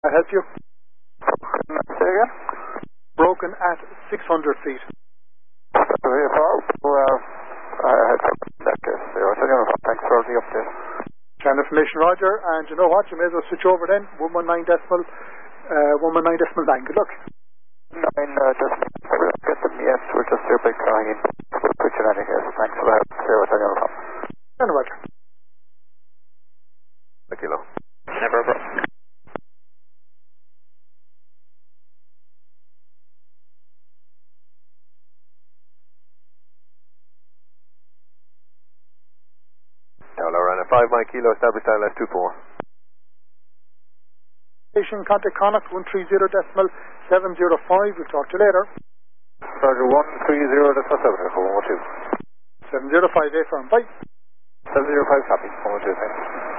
I help you? Say again? Broken at 600 feet. Very far. Well, I had that case. Thanks for the update. Channel information, Roger. And you know what? You may as well switch over then. 119 decimal 119.9. Good luck. 9 decimal. We'll get them yes. We're just here big calling in. We'll put you in any case. Thanks for that. See what I'm from. Channel Roger. A kilo. Never bro. Around a 5 mile kilo, established ILS 24. Station contact Connacht 130 decimal 705. We'll talk to you later. Roger 130 decimal 705. 705 A firm. Bye. 705 copy. 123.